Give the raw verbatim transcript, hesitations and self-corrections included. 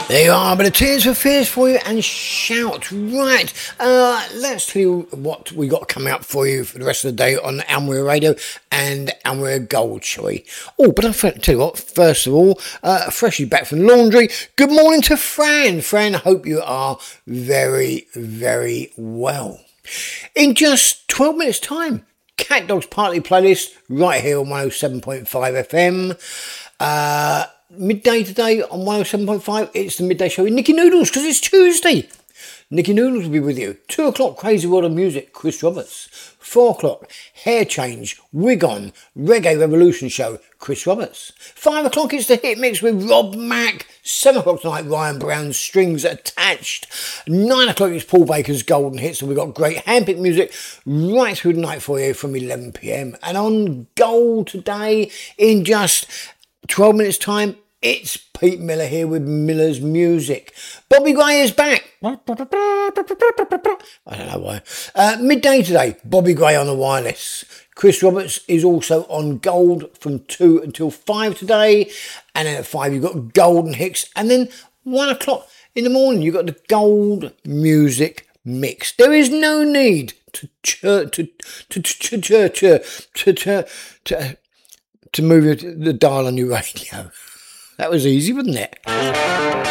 There you are, but a Tears for Fears for you and Shout. Right, uh, let's tell you what we got coming up for you for the rest of the day on Amware Radio and Amware Gold, shall we? Oh, but I'll tell you what, first of all, uh, freshly back from laundry, good morning to Fran. Fran, I hope you are very, very well. In just twelve minutes' time, Cat Dog's Party Playlist right here on one oh seven point five F M. Uh... Midday today on one oh seven point five, it's the midday show with Nicky Noodles because it's Tuesday. Nicky Noodles will be with you. Two o'clock, Crazy World of Music, Chris Roberts. Four o'clock, Hair Change, Wig On, Reggae Revolution Show, Chris Roberts. Five o'clock, it's the Hit Mix with Rob Mack. Seven o'clock tonight, Ryan Brown's Strings Attached. Nine o'clock, it's Paul Baker's Golden Hits, and we've got great handpicked music right through the night for you from eleven p.m. And on Gold today, in just twelve minutes time, it's Pete Miller here with Miller's Music. Bobby Gray is back. I don't know why. Uh, midday today, Bobby Gray on the wireless. Chris Roberts is also on Gold from two until five today. And then at five, you've got Golden Hicks. And then one o'clock in the morning, you've got the Gold Music Mix. There is no need to chur, to, to, to, to, to, to, to, to, to to move the dial on your radio. That was easy, wasn't it?